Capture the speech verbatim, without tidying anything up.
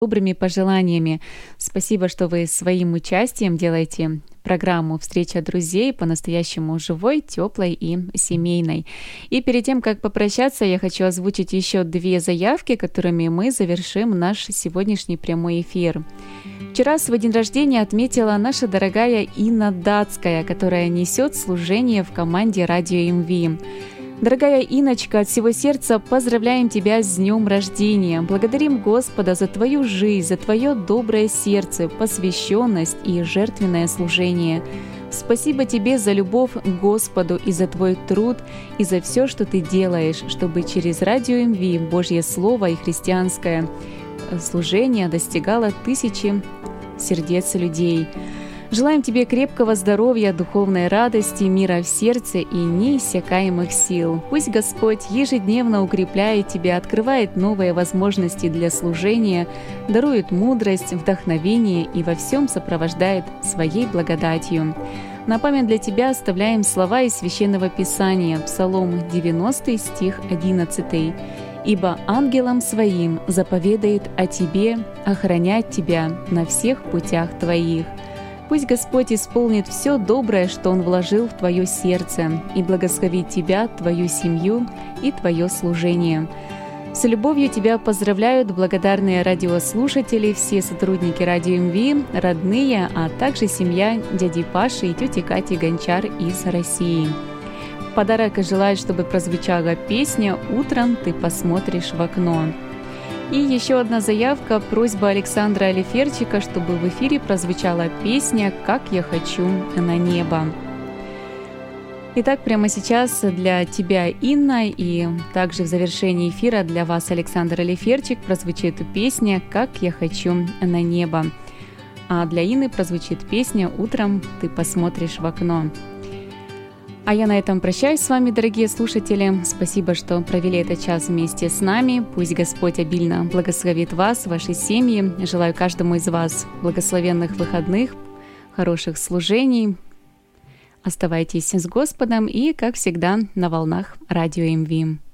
добрыми пожеланиями. Спасибо, что вы своим участием делаете программу «Встреча друзей» по-настоящему живой, теплой и семейной. И перед тем, как попрощаться, я хочу озвучить еще две заявки, которыми мы завершим наш сегодняшний прямой эфир. Вчера свой день рождения отметила наша дорогая Инна Датская, которая несет служение в команде «Радио МВ». Дорогая Инночка, от всего сердца поздравляем тебя с днем рождения. Благодарим Господа за твою жизнь, за твое доброе сердце, посвященность и жертвенное служение. Спасибо тебе за любовь к Господу и за твой труд, и за все, что ты делаешь, чтобы через Радио МВ Божье Слово и христианское служение достигало тысячи сердец людей. Желаем тебе крепкого здоровья, духовной радости, мира в сердце и неиссякаемых сил. Пусть Господь ежедневно укрепляет тебя, открывает новые возможности для служения, дарует мудрость, вдохновение и во всем сопровождает своей благодатью. На память для тебя оставляем слова из Священного Писания, Псалом девяностый, стих одиннадцатый. «Ибо ангелам своим заповедает о тебе охранять тебя на всех путях твоих». Пусть Господь исполнит все доброе, что Он вложил в твое сердце, и благословит тебя, твою семью и твое служение. С любовью тебя поздравляют благодарные радиослушатели, все сотрудники Радио МВ, родные, а также семья дяди Паши и тети Кати Гончар из России. В подарок желаю, чтобы прозвучала песня «Утром ты посмотришь в окно». И еще одна заявка, просьба Александра Алиферчика, чтобы в эфире прозвучала песня «Как я хочу на небо». Итак, прямо сейчас для тебя, Инна, и также в завершении эфира для вас, Александр Алиферчик, прозвучит песня «Как я хочу на небо». А для Инны прозвучит песня «Утром ты посмотришь в окно». А я на этом прощаюсь с вами, дорогие слушатели. Спасибо, что провели этот час вместе с нами. Пусть Господь обильно благословит вас, ваши семьи. Желаю каждому из вас благословенных выходных, хороших служений. Оставайтесь с Господом и, как всегда, на волнах Радио МВ.